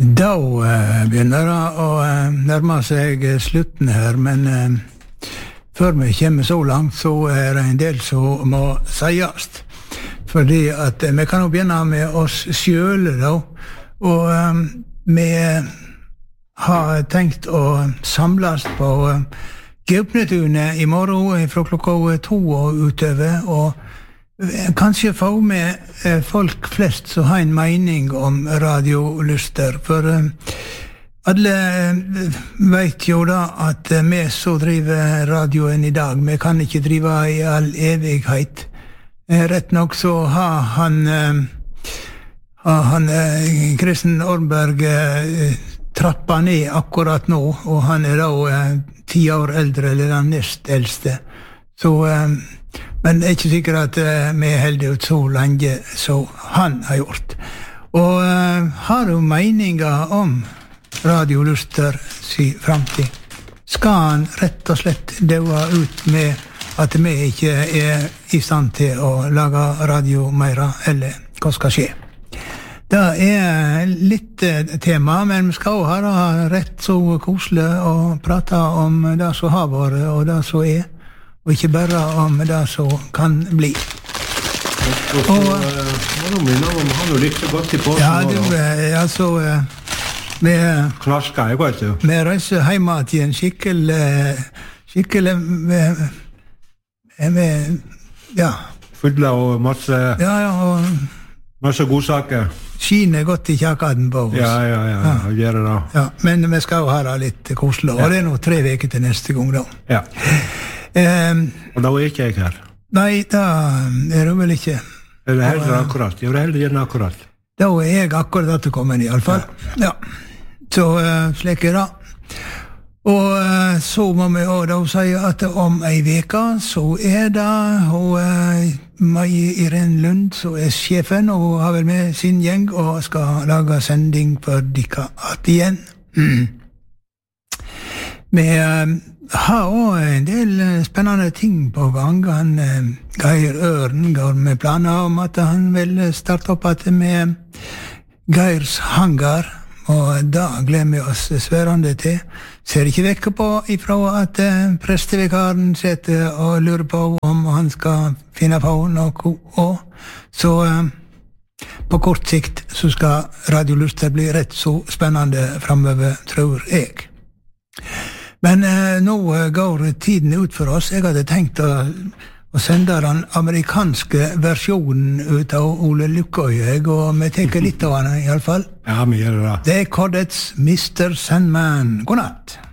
Da begynner det å nærme seg slutten her, men før vi kommer så langt, så det en del som må sies. Fordi at vi kan jo begynne med oss selv da, og vi har tenkt å samles på Gaupnetunet I morgen fra klokka 2 og utover, og kanskje få med folk flest som har en mening om radiolyster, for alle vet jo da at vi som driver radioen I dag, vi kan ikke drive I all evighet. Rett nok så har han Kristen Ornberg trappa ned akkurat nå, og han da 10 år eldre, eller den nest eldste. Så men det ikke sikkert at vi holder ut så lenge som han har gjort. Og har du meninger om radiolyster si fremtid? Skal han rett og slett døve ut med at vi ikke I stand til å lage radio mer, eller hva skal skje? Det litt tema, men vi skal også ha det rett så koselig å prate om det som har vært, og det som og ikke bare om det som kan bli. Og han jo litt godt I på. Ja, altså vi knaska jeg godt jo. Vi reiser hjemme til en skikkelig ja. Fylla og masse og masse godsaker. Skiner godt I kjakaden på oss. Ja, gjør det da. Ja, men vi skal jo ha det litt koselig, og det nå 3 veker til neste gang da. Ja. Og da ikke jeg her. Nei, da det vel ikke. Det heller akkurat. Jeg vil heller gjerne akkurat. Da jeg akkurat at det kommer I alle fall. Ja. Så slik det. Og så må vi også da si at om en veka så det Maja Irene Lund som sjefen og har vel med sin gjeng og skal lage sending for dere at igjen. Vi har også en del spennende ting på gang. Geir Øren går med planer om at han vil starte opp at med Geirs hangar, og da gleder vi oss sværende til. Ser ikke vekk på ifra at prestevikaren sitter og lurer på om han skal finne på noe, og så på kort sikt så skal radiolyster bli rett så spennende fremover, tror jeg. Men nå går tiden ut for oss. Jeg hadde tenkt å sende den amerikanske versjonen ut av Ole Lukkøy, og vi tenker litt av den I alle fall. Ja, vi gjør det da. Det Chordets Mr. Sandman. God natt.